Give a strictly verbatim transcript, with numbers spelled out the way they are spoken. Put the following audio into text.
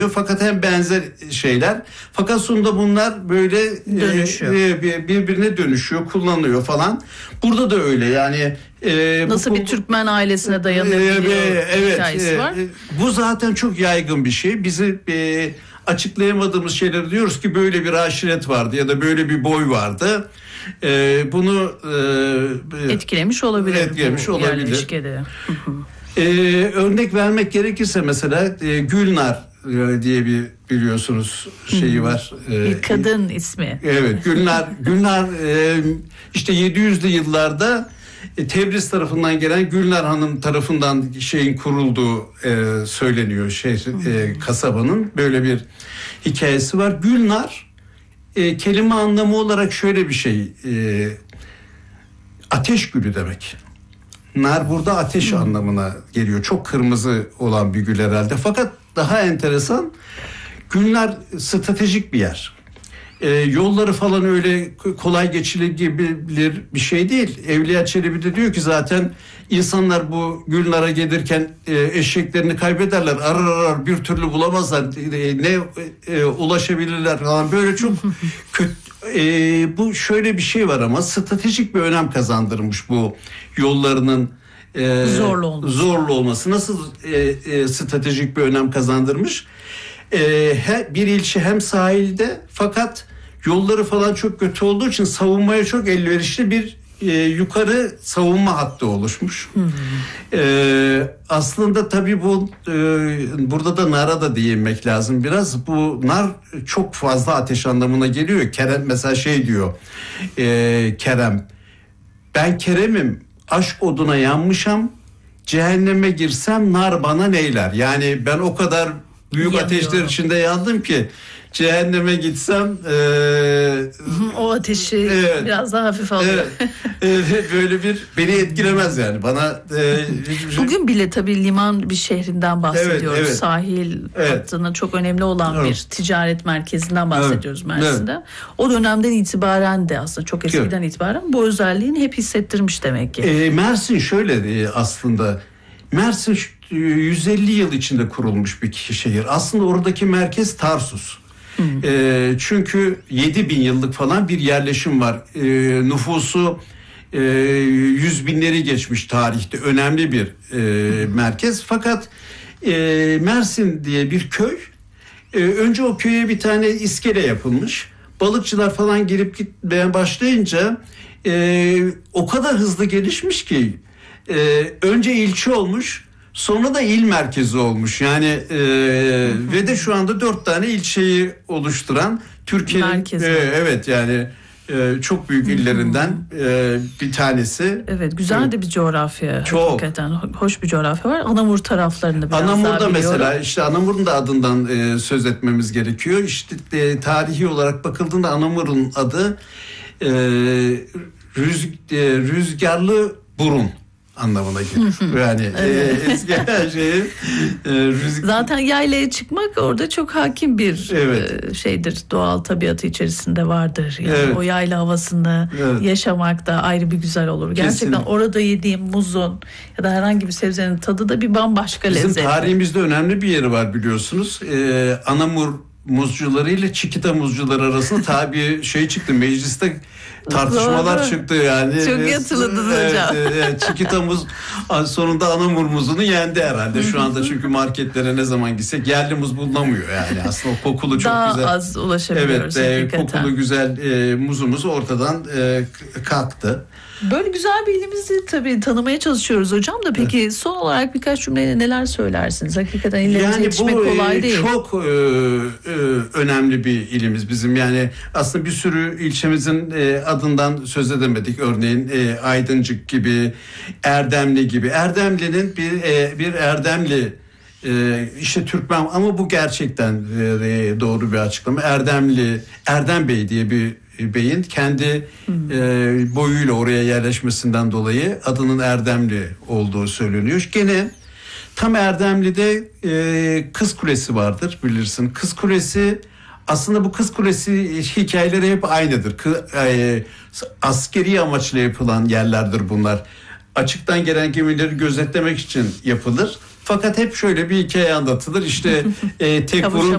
fakat hem benzer şeyler. Fakat sonunda bunlar böyle dönüşüyor. E, birbirine dönüşüyor, kullanılıyor falan. Burada da öyle yani. E, Nasıl bu, bir Türkmen ailesine dayanabiliyor e, evet, hikayesi e, var. E, bu zaten çok yaygın bir şey. Bizi e, açıklayamadığımız şeyler diyoruz ki böyle bir aşiret vardı ya da böyle bir boy vardı. E, bunu e, etkilemiş olabilir. Etkilemiş olabilir. e, örnek vermek gerekirse mesela e, Gülnar diye bir biliyorsunuz şeyi var. Bir kadın e, ismi. Evet, Gülnar Gülnar e, işte yedi yüzlü yıllarda e, Tebriz tarafından gelen Gülnar Hanım tarafından şeyin kurulduğu e, söyleniyor şehir e, kasabanın böyle bir hikayesi var. Gülnar e, kelime anlamı olarak şöyle bir şey. E, ateş gülü demek. Nar burada ateş hmm. anlamına geliyor. Çok kırmızı olan bir gül herhalde. Fakat daha enteresan, Gülnar stratejik bir yer. Ee, yolları falan öyle kolay geçilebilir bir şey değil. Evliya Çelebi de diyor ki zaten insanlar bu Gülnar'a gelirken e, eşeklerini kaybederler. Arar arar bir türlü bulamazlar. E, ne e, ulaşabilirler falan. Böyle çok kötü. E, bu şöyle bir şey var ama stratejik bir önem kazandırmış bu yollarının e, zorlu olması. zorlu olması. Nasıl e, e, stratejik bir önem kazandırmış? E, he, bir ilçe hem sahilde fakat yolları falan çok kötü olduğu için savunmaya çok elverişli bir e, yukarı savunma hattı oluşmuş. Hmm. E, aslında tabii bu e, burada da nara da değinmek lazım biraz. Bu nar çok fazla ateş anlamına geliyor. Kerem mesela şey diyor e, Kerem, ben Kerem'im, aşk oduna yanmışam, cehenneme girsem nar bana neyler? Yani ben o kadar büyük Yanıyor. ateşler içinde yandım ki cehenneme gitsem e, o ateşi evet, biraz daha hafif alıyor. Evet, evet, böyle bir beni etkilemez yani bana. E, Bugün bile tabii liman bir şehrinden bahsediyoruz. Evet, evet. Sahil evet. hattına çok önemli olan evet. bir ticaret merkezinden bahsediyoruz evet. Mersin'de. Evet. O dönemden itibaren de aslında çok eskiden evet. itibaren bu özelliğini hep hissettirmiş demek ki. E, Mersin şöyle aslında. Mersin yüz elli yıl içinde kurulmuş bir şehir. Aslında oradaki merkez Tarsus. E, çünkü yedi bin yıllık falan bir yerleşim var. E, nüfusu e, yüz binleri geçmiş tarihte. Önemli bir e, merkez. Fakat e, Mersin diye bir köy. E, önce o köye bir tane iskele yapılmış. Balıkçılar falan gelip gitmeye başlayınca e, o kadar hızlı gelişmiş ki e, önce ilçe olmuş. Sonra da il merkezi olmuş yani e, ve de şu anda dört tane ilçeyi oluşturan Türkiye'nin e, evet yani e, çok büyük illerinden e, bir tanesi. Evet, güzel evet. de bir coğrafya. Çok. Hakikaten hoş bir coğrafya var. Anamur taraflarında biraz Anamur'da daha biliyorum. mesela işte Anamur'un da adından e, söz etmemiz gerekiyor. İşte e, tarihi olarak bakıldığında Anamur'un adı e, rüz, e, rüzgarlı burun anlamına gelir. Yani evet. e, eski her şeyin e, rüzgar... Zaten yaylaya çıkmak orada çok hakim bir evet. e, şeydir. Doğal tabiatı içerisinde vardır. Yani evet. o yayla havasında evet. yaşamak da ayrı bir güzel olur. Gerçekten Kesinlikle. Orada yediğim muzun ya da herhangi bir sebzenin tadı da bir bambaşka lezzet. Bizim tarihimizde önemli bir yeri var biliyorsunuz. Ee, Anamur muzcuları ile Çikita muzcuları arasında tabi şey çıktı mecliste tartışmalar Doğru. çıktı yani. Çok hatırladınız evet, hocam. Evet, Çikita muz sonunda Anamur muzunu yendi herhalde şu anda çünkü marketlere ne zaman gitsek yerli muz bulunamıyor yani aslında o kokulu çok Daha güzel. Daha az ulaşabiliyoruz. Evet, e, kokulu güzel e, muzumuz ortadan e, kalktı. Böyle güzel bir ilimizi tabii tanımaya çalışıyoruz hocam da peki evet. son olarak birkaç cümleyle neler söylersiniz? Hakikaten illerimize yani yetişmek bu, kolay değil. Çok e, e, önemli bir ilimiz bizim yani aslında bir sürü ilçemizin e, adından söz edemedik. Örneğin e, Aydıncık gibi, Erdemli gibi. Erdemli'nin bir e, bir Erdemli e, işte Türkmen ama bu gerçekten e, doğru bir açıklama. Erdemli, Erdem Bey diye bir beyin kendi hmm. e, boyuyla oraya yerleşmesinden dolayı adının Erdemli olduğu söyleniyor. Gene tam Erdemli'de e, Kız Kulesi vardır bilirsin. Kız Kulesi aslında bu Kız Kulesi hikayeleri hep aynıdır. Kı, e, askeri amaçla yapılan yerlerdir bunlar. Açıktan gelen gemileri gözetlemek için yapılır. Fakat hep şöyle bir hikaye anlatılır. İşte e, tek burun